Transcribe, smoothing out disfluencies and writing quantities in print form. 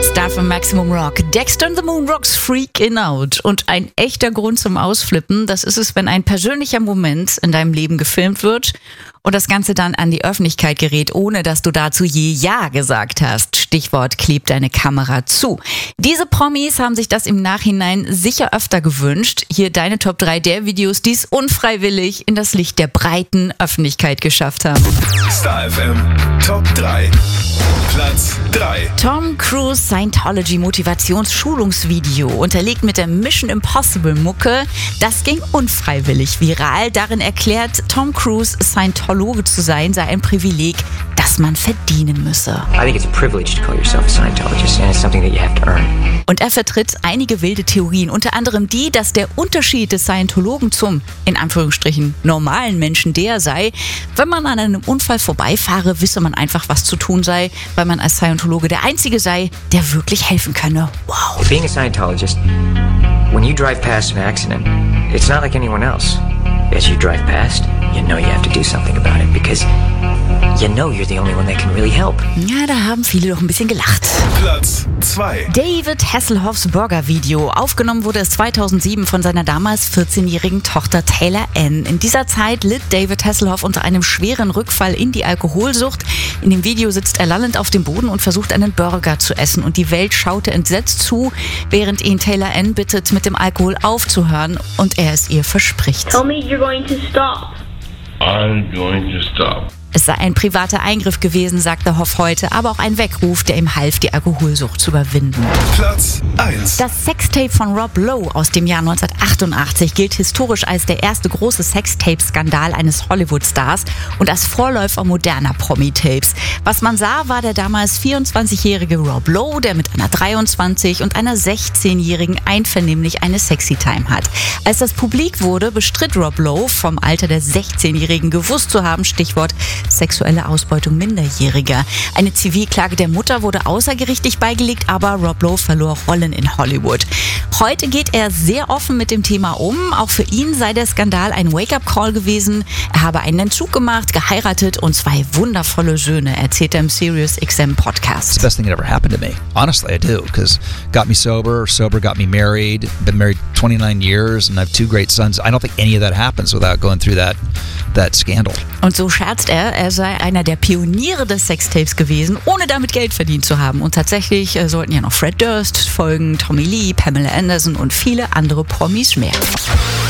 Star von Maximum Rock. Dexter and the Moonrocks Freakin' Out. Und ein echter Grund zum Ausflippen, das ist es, wenn ein persönlicher Moment in deinem Leben gefilmt wird und das Ganze dann an die Öffentlichkeit gerät, ohne dass du dazu je Ja gesagt hast. Stichwort, klebt deine Kamera zu. Diese Promis haben sich das im Nachhinein sicher öfter gewünscht. Hier deine Top 3 der Videos, die es unfreiwillig in das Licht der breiten Öffentlichkeit geschafft haben. Star FM Top 3. Platz 3. Tom Cruise Scientology Motivationsschulungsvideo, unterlegt mit der Mission Impossible Mucke. Das ging unfreiwillig viral. Darin erklärt Tom Cruise, Scientologe zu sein, sei ein Privileg, das man verdienen müsse. I think it's a privilege to call yourself a Scientologist, and it's something that you have to earn. Und er vertritt einige wilde Theorien, unter anderem die, dass der Unterschied des Scientologen zum, in Anführungsstrichen, normalen Menschen der sei, wenn man an einem Unfall vorbeifahre, wisse man einfach, was zu tun sei, weil man als Scientologe der Einzige sei, der wirklich helfen könne. Wow. Being a Scientologist, when you drive past an accident, it's not like anyone else. As you drive past, you know you have to do something about it, because you know you're the only one that can really help. Ja, da haben viele doch ein bisschen gelacht. Platz 2. David Hasselhoffs Burger-Video. Aufgenommen wurde es 2007 von seiner damals 14-jährigen Tochter Taylor Ann. In dieser Zeit litt David Hasselhoff unter einem schweren Rückfall in die Alkoholsucht. In dem Video sitzt er lallend auf dem Boden und versucht, einen Burger zu essen. Und die Welt schaute entsetzt zu, während ihn Taylor Ann bittet, mit dem Alkohol aufzuhören und er es ihr verspricht. Tell me you're going to stop. I'm going to stop. Es sei ein privater Eingriff gewesen, sagte Hoff heute, aber auch ein Weckruf, der ihm half, die Alkoholsucht zu überwinden. Platz 1. Das Sextape von Rob Lowe aus dem Jahr 1988 gilt historisch als der erste große Sextape-Skandal eines Hollywood-Stars und als Vorläufer moderner Promi-Tapes. Was man sah, war der damals 24-jährige Rob Lowe, der mit einer 23- und einer 16-jährigen einvernehmlich eine Sexy-Time hat. Als das publik wurde, bestritt Rob Lowe, vom Alter der 16-Jährigen gewusst zu haben, Stichwort sexuelle Ausbeutung Minderjähriger. Eine Zivilklage der Mutter wurde außergerichtlich beigelegt, aber Rob Lowe verlor Rollen in Hollywood. Heute geht er sehr offen mit dem Thema um. Auch für ihn sei der Skandal ein Wake-up-Call gewesen. Er habe einen Entzug gemacht, geheiratet und 2 wundervolle Söhne, erzählt er im Sirius XM Podcast. It's the best thing that ever happened to me. Honestly, I do, because got me sober got me married. Been married 29 years and I have 2 great sons. I don't think any of that happens without going through that scandal. Und so scherzt er sei einer der Pioniere des Sextapes gewesen, ohne damit Geld verdient zu haben. Und tatsächlich sollten ja noch Fred Durst folgen, Tommy Lee, Pamela Anderson und viele andere Promis mehr.